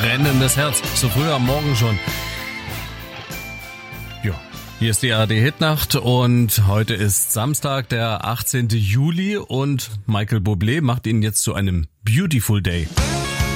brennendes Herz, so früh am Morgen schon. Ja, hier ist die ARD Hitnacht und heute ist Samstag, der 18. Juli und Michael Bublé macht ihn jetzt zu einem Beautiful Day.